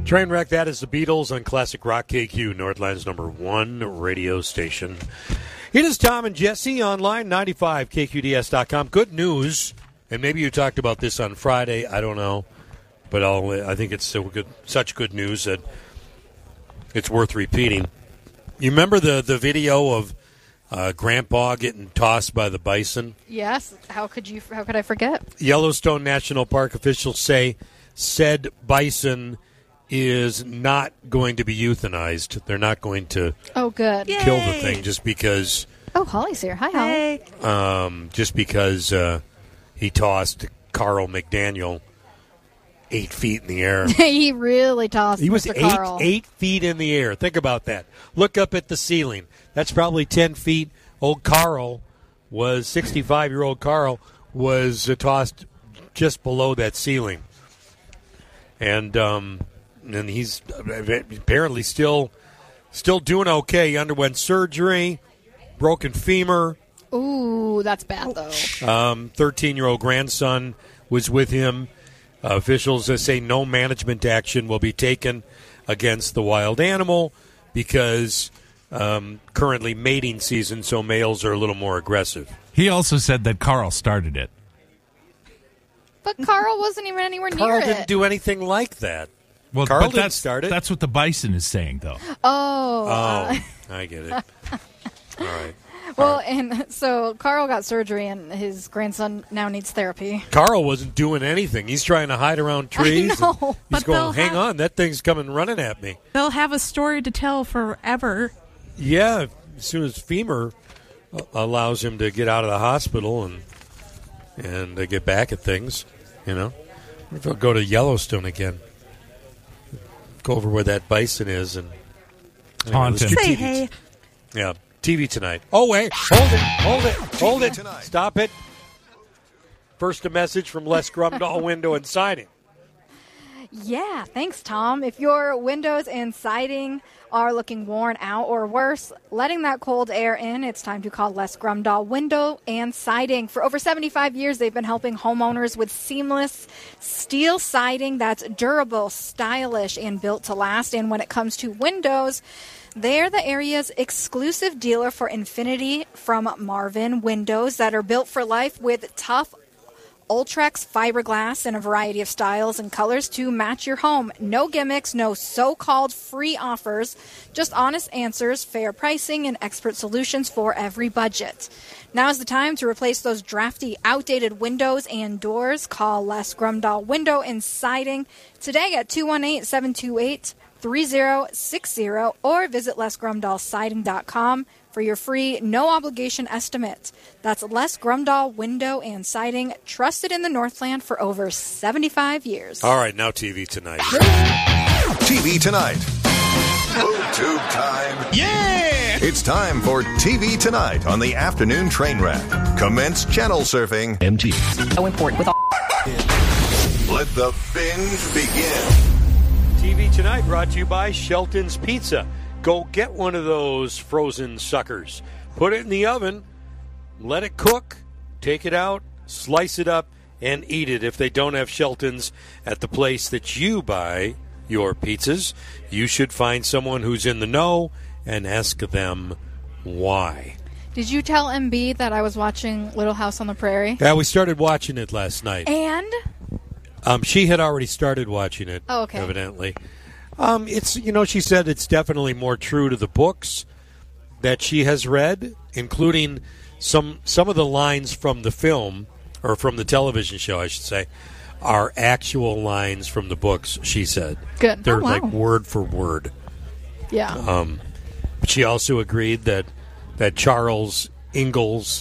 Trainwreck, that is the Beatles on Classic Rock KQ, Northland's #1 radio station. It is Tom and Jesse online, 95KQDS.com. Good news, and maybe you talked about this on Friday, I don't know, but I think it's so good, such good news that it's worth repeating. You remember the video of Grandpa getting tossed by the bison? Yes. How could I forget? Yellowstone National Park officials say said bison is not going to be euthanized. They're not going to kill the thing just because. Oh, Holly's here. Hi, Holly. Hey. Just because he tossed Carl McDaniel 8 feet in the air. He really tossed. He was Mr. Carl. 8 feet in the air. Think about that. Look up at the ceiling. That's probably 10 feet. Old Carl was 65-year-old Carl was tossed just below that ceiling, and he's apparently still doing okay. He underwent surgery, broken femur. Ooh, that's bad, though. 13-year-old grandson was with him. Officials say no management action will be taken against the wild animal because currently mating season, so males are a little more aggressive. He also said that Carl started it. But Carl wasn't even anywhere near Carl it. didn't do anything like that. Well, Carl but didn't start it. That's what the bison is saying, though. Oh. I get it. All right. Well, and so Carl got surgery, and his grandson now needs therapy. Carl wasn't doing anything. He's trying to hide around trees. I know. He's going, hang on, that thing's coming running at me. They'll have a story to tell forever. Yeah, as soon as femur allows him to get out of the hospital and get back at things, you know. If he'll go to Yellowstone again, go over where that bison is and Taunt him. Say hey. Yeah, TV tonight. Oh, wait, hold it. Tonight. Stop it. First, a message from Les Grumdahl Window and Siding. Yeah, thanks, Tom. If your windows and siding are looking worn out or worse, letting that cold air in, it's time to call Les Grumdahl Window and Siding. For over 75 years, they've been helping homeowners with seamless steel siding that's durable, stylish, and built to last. And when it comes to windows, they're the area's exclusive dealer for Infinity from Marvin windows that are built for life with tough Ultrex fiberglass in a variety of styles and colors to match your home. No gimmicks, no so-called free offers, just honest answers, fair pricing, and expert solutions for every budget. Now's the time to replace those drafty, outdated windows and doors. Call Les Grumdahl Window and Siding today at 218-728-3060 or visit LesGrumdahlSiding.com for your free, no-obligation estimate. That's Les Grumdahl Window and Siding, trusted in the Northland for over 75 years. All right, now TV tonight. TV Tonight. Tube time. Yeah! It's time for TV Tonight on the afternoon train wreck. Commence channel surfing. MT. So important with all. Let the binge begin. TV Tonight brought to you by Shelton's Pizza. Go get one of those frozen suckers. Put it in the oven, let it cook, take it out, slice it up, and eat it. If they don't have Shelton's at the place that you buy your pizzas, you should find someone who's in the know and ask them why. Did you tell MB that I was watching Little House on the Prairie? Yeah, we started watching it last night. And? She had already started watching it, Oh, okay. evidently. It's, she said it's definitely more true to the books that she has read, including some of the lines from the film, or from the television show, I should say, are actual lines from the books, she said. Good. They're Oh, wow. like word for word. Yeah. But she also agreed that Charles Ingalls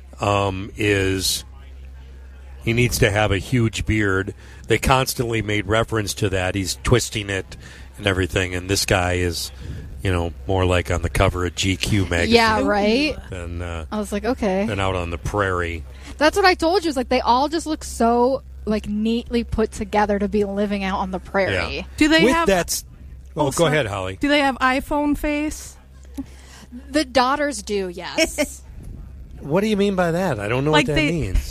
he needs to have a huge beard. They constantly made reference to that. He's twisting it and everything, and this guy is, more like on the cover of GQ magazine. Yeah, right? And, I was like, okay. and out on the prairie. That's what I told you. It's like they all just look so neatly put together to be living out on the prairie. Yeah. Do they With have? that, go sorry. ahead, Holly. Do they have iPhone face? The daughters do, yes. What do you mean by that? I don't know Like what that means.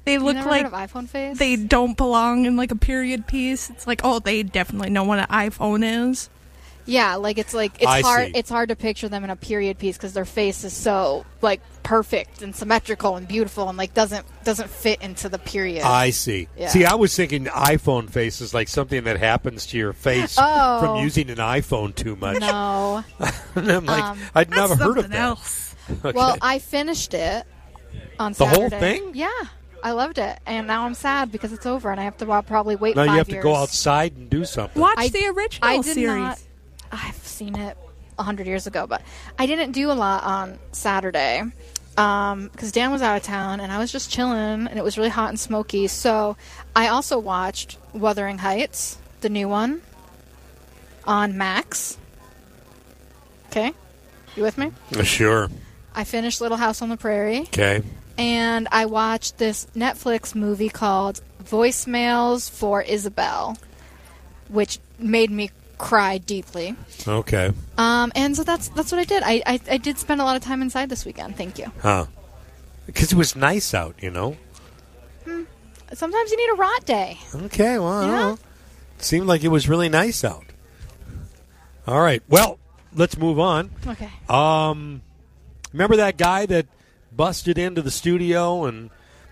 They look never like heard of iPhone face? they don't belong in like a period piece. It's like, oh, they definitely know what an iPhone is. Yeah, it's I hard. see. It's hard to picture them in a period piece because their face is so like perfect and symmetrical and beautiful and like doesn't fit into the period. I see. Yeah. See, I was thinking iPhone face is like something that happens to your face Oh. from using an iPhone too much. No. And I'm like, I'd That's never heard of something that. else. Okay. Well, I finished it on The whole Saturday. thing? Yeah, I loved it, and now I'm sad because it's over, and I have to probably wait. now 5 you have years. to go outside and do something. Watch I- the original I did series. not. I've seen it 100 years ago, but I didn't do a lot on Saturday because Dan was out of town, and I was just chilling, and it was really hot and smoky. So I also watched Wuthering Heights, the new one, on Max. Okay, you with me? Sure. I finished Little House on the Prairie. Okay. And I watched this Netflix movie called Voicemails for Isabel, which made me cry deeply. Okay. And so that's what I did. I did spend a lot of time inside this weekend. Thank you. Huh. Because it was nice out, you know? Sometimes you need a rot day. Okay, well, I don't Yeah. know. It seemed like it was really nice out. All right. Well, let's move on. Okay. Remember that guy that busted into the studio and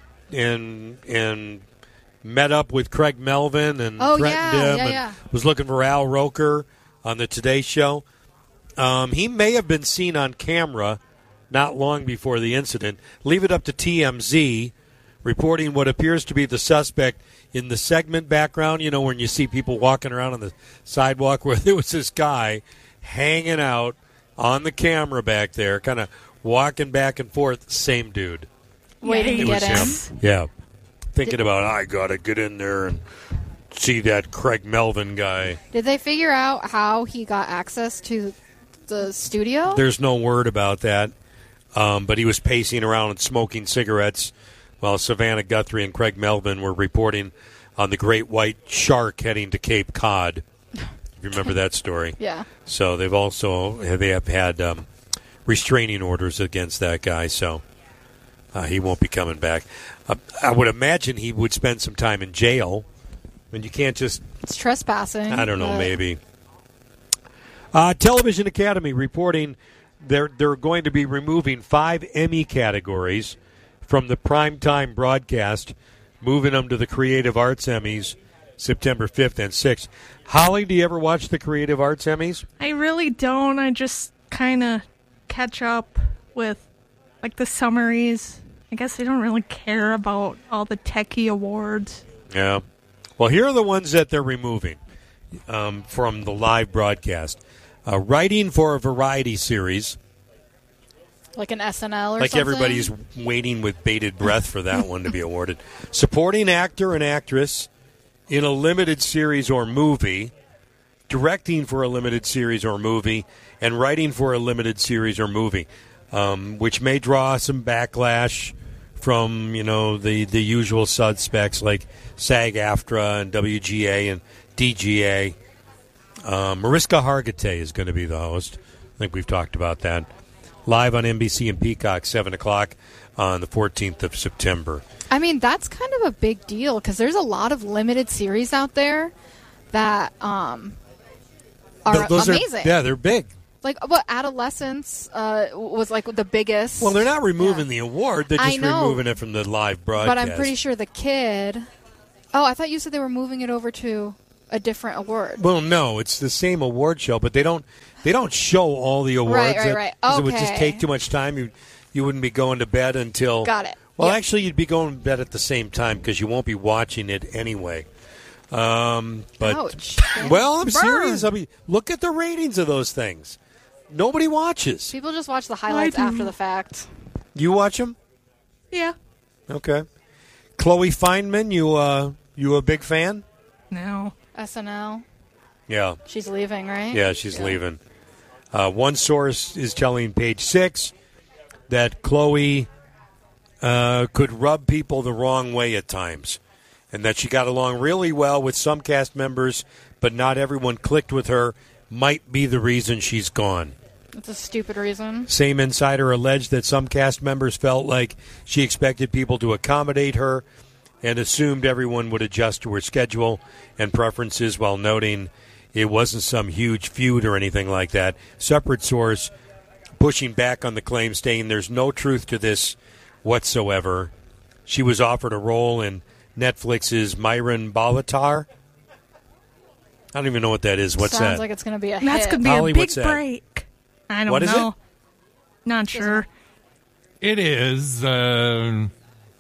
met up with Craig Melvin and Oh, threatened yeah, him yeah, and yeah. was looking for Al Roker on the Today Show? He may have been seen on camera not long before the incident. Leave it up to TMZ, reporting what appears to be the suspect in the segment background, you know, when you see people walking around on the sidewalk, where there was this guy hanging out on the camera back there, kind of walking back and forth. Same dude. Waiting to It get was in. him. Yeah. Thinking about, I got to get in there and see that Craig Melvin guy. Did they figure out how he got access to the studio? There's no word about that, but he was pacing around and smoking cigarettes while Savannah Guthrie and Craig Melvin were reporting on the great white shark heading to Cape Cod. If you remember that story. Yeah. So they have had restraining orders against that guy, so he won't be coming back. I would imagine he would spend some time in jail. I mean, you can't just, It's trespassing. I don't know, but- maybe. Television Academy reporting they're going to be removing 5 Emmy categories from the primetime broadcast, moving them to the Creative Arts Emmys September 5th and 6th. Holly, do you ever watch the Creative Arts Emmys? I really don't. I just kind of catch up with like the summaries. I guess I don't really care about all the techie awards. Yeah. Well, here are the ones that they're removing from the live broadcast. Writing for a variety series. Like an SNL or Like something? everybody's waiting with bated breath for that one to be awarded. Supporting actor and actress in a limited series or movie. Directing for a limited series or movie. And writing for a limited series or movie. Which may draw some backlash from, you know, the usual suspects like SAG-AFTRA and WGA and DGA. Mariska Hargitay is going to be the host. I think we've talked about that. Live on NBC and Peacock, 7 o'clock on the 14th of September. I mean, that's kind of a big deal because there's a lot of limited series out there that are Those amazing. They're big. Like, what, Adolescence was like the biggest. Well, they're not removing Yeah. the award. They're I just know. removing it from the live broadcast. But I'm pretty sure The Kid. Oh, I thought you said they were moving it over to a different award. Well, no, it's the same award show, but they don't show all the awards. Right. 'cause it would just Okay. take too much time. You wouldn't be going to bed until. Got it. Well, Yep. actually, you'd be going to bed at the same time because you won't be watching it anyway. But Ouch. well, I'm Burn. serious. I mean, look at the ratings of those things. Nobody watches. People just watch the highlights do. after the fact. You watch them? Yeah. Okay. Chloe Fineman, you a big fan? No. SNL. Yeah. She's leaving, right? Yeah, she's leaving. One source is telling Page 6 that Chloe could rub people the wrong way at times, and that she got along really well with some cast members, but not everyone clicked with her, might be the reason she's gone. That's a stupid reason. Same insider alleged that some cast members felt like she expected people to accommodate her and assumed everyone would adjust to her schedule and preferences, while noting it wasn't some huge feud or anything like that. Separate source pushing back on the claim, saying there's no truth to this whatsoever. She was offered a role in Netflix's Myron Bolitar. I don't even know what that is. What's Sounds that? like it's going to be a That's hit. going to be Holly, a big what's that? break. I don't What is know. it? Not sure. It is. Doesn't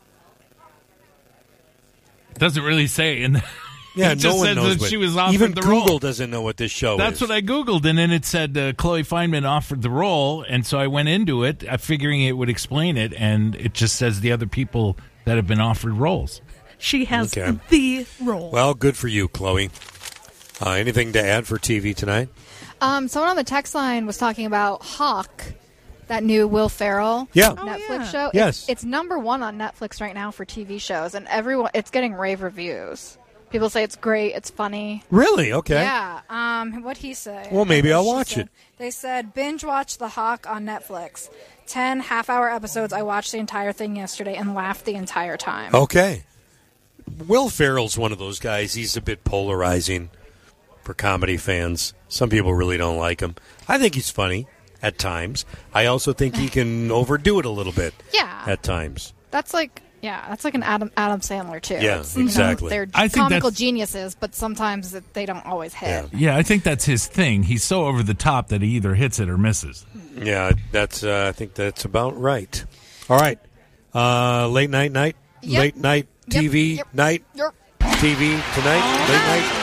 really say. And Yeah, it no just one says knows. that what- she was offered even the Google role. doesn't know what this show That's is. what I Googled, and then it said Chloe Fineman offered the role, and so I went into it figuring it would explain it, and it just says the other people that have been offered roles. She has Okay. the role. Well, good for you, Chloe. Anything to add for TV tonight? Someone on the text line was talking about Hawk, that new Will Ferrell Yeah. Netflix yeah. show. Yes. It's number one on Netflix right now for TV shows, and it's getting rave reviews. People say it's great, it's funny. Really? Okay. Yeah. What'd he say? Well, maybe I'll She watch said- it. They said binge watch The Hawk on Netflix. 10 half-hour episodes. I watched the entire thing yesterday and laughed the entire time. Okay. Will Ferrell's one of those guys. He's a bit polarizing for comedy fans. Some people really don't like him. I think he's funny at times. I also think he can overdo it a little bit Yeah. at times. That's like an Adam Sandler too. Yeah, It's, exactly. They're I think comical that's- geniuses, but sometimes they don't always hit. Yeah, I think that's his thing. He's so over the top that he either hits it or misses. Yeah, that's. I think that's about right. All right. Late night. Yep. Late night Yep. TV Yep. night. Yep. TV tonight. Late night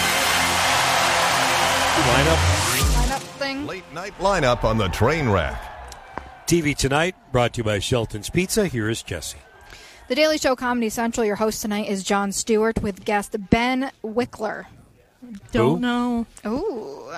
lineup. Lineup thing. Late night lineup on the train wreck. TV tonight brought to you by Shelton's Pizza. Here is Jesse. The Daily Show Comedy Central. Your host tonight is Jon Stewart with guest Ben Wickler. Don't Who? know. Ooh.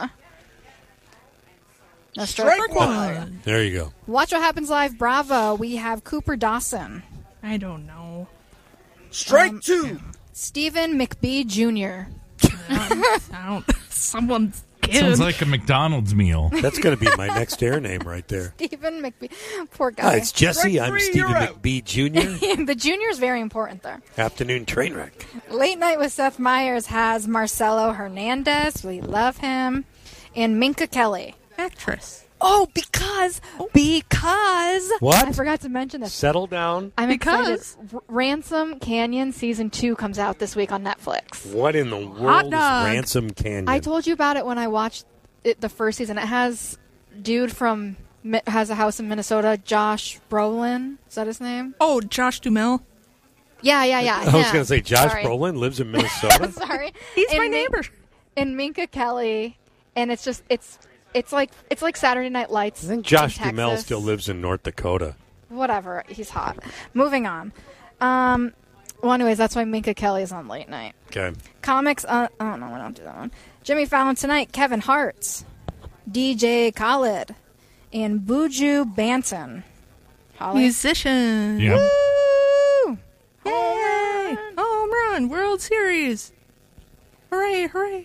Strike one. There you go. Watch What Happens Live. Bravo. We have Cooper Dawson. I don't know. Strike two. Stephen McBee Jr. I don't. Someone's kid. Sounds like a McDonald's meal. That's going to be my next air name right there. Stephen McBee. Poor Hi, guy. it's Jesse. Strike I'm three, Stephen you're out. McBee Jr. The junior is very important there. Afternoon train wreck. Late Night with Seth Meyers has Marcelo Hernandez. We love him. And Minka Kelly. Actress. Oh, because What? I forgot to mention this. Settle down. I'm Because. excited. Ransom Canyon Season 2 comes out this week on Netflix. What in the world is dog. Ransom Canyon? I told you about it when I watched it the first season. It has dude from has a house in Minnesota, Josh Brolin. Is that his name? Oh, Josh Duhamel. Yeah. I was going to say Josh Sorry. Brolin lives in Minnesota. Sorry. He's And my neighbor. And Minka Kelly, and it's just it's like Saturday Night Lights. I think Josh in Duhamel Texas. still lives in North Dakota. Whatever. He's hot. Moving on. Well, anyways, that's why Minka Kelly is on Late Night. Okay. Comics. Oh no, we don't do that one. Jimmy Fallon tonight. Kevin Hart's, DJ Khaled, and Buju Banton. Holly. Musician. Yeah. Woo! Yay! Home run. World Series. Hooray, hooray.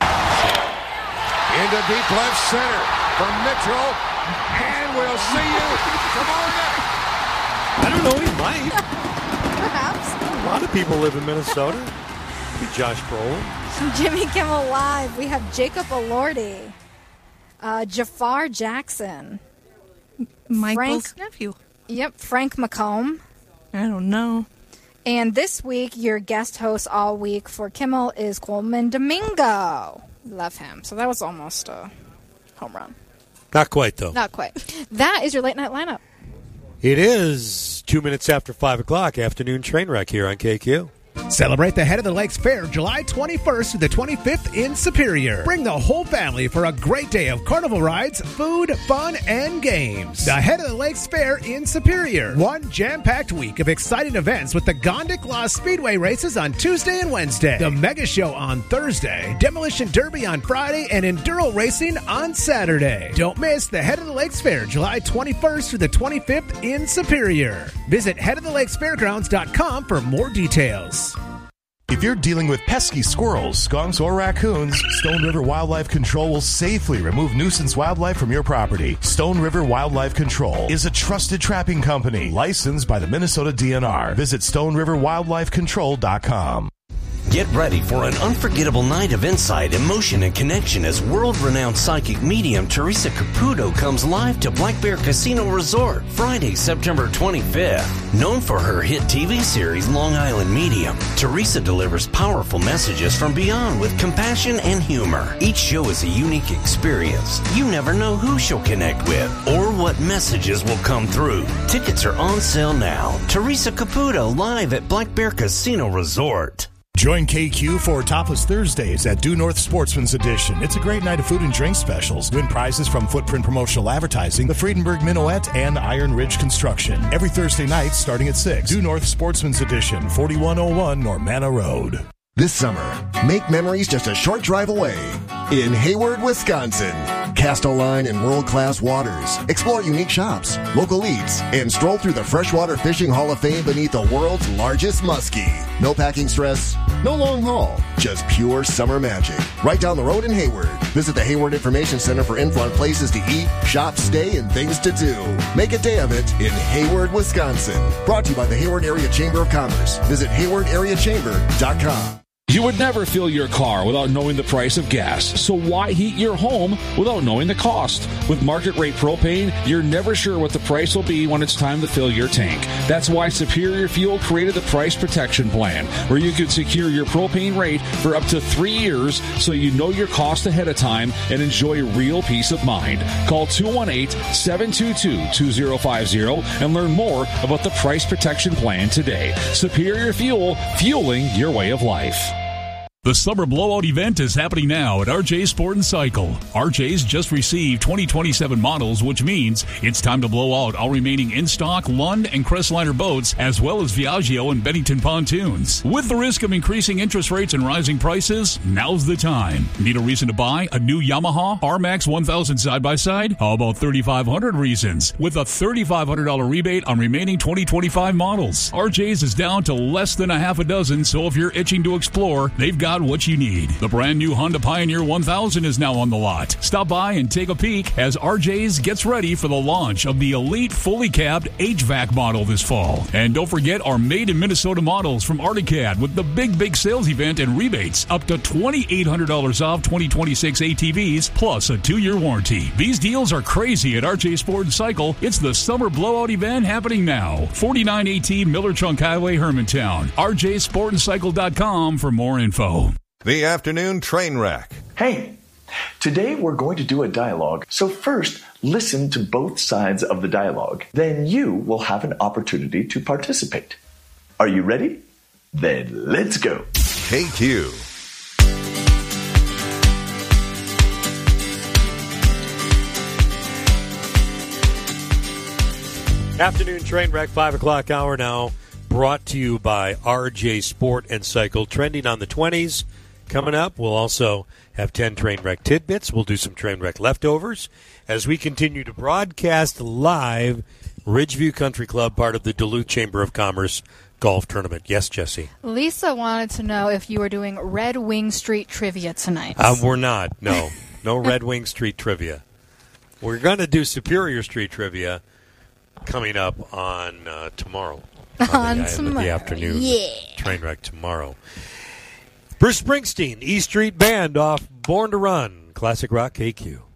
Into deep left center from Mitchell. And we'll see you tomorrow night. I don't know. He might. Perhaps. A lot of people live in Minnesota. Be Josh Brolin. Jimmy Kimmel Live. We have Jacob Elordi, Jafar Jackson. Michael's nephew. Yep, Frank McComb. I don't know. And this week, your guest host all week for Kimmel is Coleman Domingo. Love him. So that was almost a home run. Not quite, though. Not quite. That is your late night lineup. It is 2 minutes after 5 o'clock, afternoon train wreck here on KQ. Celebrate the Head of the Lakes Fair July 21st through the 25th in Superior. Bring the whole family for a great day of carnival rides, food, fun, and games. The Head of the Lakes Fair in Superior. One jam-packed week of exciting events with the Gondik Law Speedway races on Tuesday and Wednesday, the Mega Show on Thursday, Demolition Derby on Friday, and Enduro Racing on Saturday. Don't miss the Head of the Lakes Fair July 21st through the 25th in Superior. Visit headofthelakesfairgrounds.com for more details. If If you're dealing with pesky squirrels, skunks, or raccoons, Stone River Wildlife Control will safely remove nuisance wildlife from your property. Stone River Wildlife Control is a trusted trapping company licensed by the Minnesota DNR. Visit StoneRiverWildlifeControl.com. Get ready for an unforgettable night of insight, emotion, and connection as world-renowned psychic medium Teresa Caputo comes live to Black Bear Casino Resort Friday, September 25th. Known for her hit TV series Long Island Medium, Teresa delivers powerful messages from beyond with compassion and humor. Each show is a unique experience. You never know who she'll connect with or what messages will come through. Tickets are on sale now. Teresa Caputo live at Black Bear Casino Resort. Join KQ for Topless Thursdays at Due North Sportsman's Edition. It's a great night of food and drink specials. Win prizes from Footprint Promotional Advertising, the Friedenberg Minuet, and Iron Ridge Construction. Every Thursday night starting at 6. Due North Sportsman's Edition, 4101 Normanna Road. This summer, make memories just a short drive away in Hayward, Wisconsin. Cast a line in world-class waters, explore unique shops, local eats, and stroll through the Freshwater Fishing Hall of Fame beneath the world's largest muskie. No packing stress, no long haul, just pure summer magic. Right down the road in Hayward. Visit the Hayward Information Center for info on places to eat, shop, stay, and things to do. Make a day of it in Hayward, Wisconsin. Brought to you by the Hayward Area Chamber of Commerce. Visit haywardareachamber.com. You would never fill your car without knowing the price of gas, so why heat your home without knowing the cost? With market rate propane, you're never sure what the price will be when it's time to fill your tank. That's why Superior Fuel created the Price Protection Plan, where you could secure your propane rate for up to 3 years so you know your cost ahead of time and enjoy real peace of mind. Call 218-722-2050 and learn more about the Price Protection Plan today. Superior Fuel, fueling your way of life. The Summer Blowout event is happening now at RJ Sport & Cycle. RJ's just received 2027 models, which means it's time to blow out all remaining in-stock Lund and Crestliner boats, as well as Viaggio and Bennington pontoons. With the risk of increasing interest rates and rising prices, now's the time. Need a reason to buy a new Yamaha RMAX 1000 side-by-side? How about 3,500 reasons? With a $3,500 rebate on remaining 2025 models. RJ's is down to less than a half a dozen, so if you're itching to explore, they've got what you need. The brand new Honda Pioneer 1000 is now on the lot. Stop by and take a peek as RJ's gets ready for the launch of the elite fully cabbed HVAC model this fall. And don't forget our made in Minnesota models from Articad with the big sales event and rebates up to $2,800 off 2026 ATVs plus a 2-year warranty. These deals are crazy at RJ Sport & Cycle. It's the Summer Blowout event happening now. 4918 Miller Trunk Highway, Hermantown. RJSportandCycle.com for more info. The Afternoon Train Wreck. Hey, today we're going to do a dialogue. So first, listen to both sides of the dialogue. Then you will have an opportunity to participate. Are you ready? Then let's go. KQ. Afternoon Train Wreck, 5 o'clock hour now, brought to you by RJ Sport & Cycle. Trending on the 20s. Coming up, we'll also have 10 train wreck tidbits. We'll do some train wreck leftovers as we continue to broadcast live Ridgeview Country Club, part of the Duluth Chamber of Commerce golf tournament. Yes, Jesse? Lisa wanted to know if you were doing Red Wing Street trivia tonight. We're not. No. No Red Wing Street trivia. We're going to do Superior Street trivia coming up on tomorrow. On the afternoon train wreck tomorrow. Bruce Springsteen, E Street Band off Born to Run, Classic Rock KQ.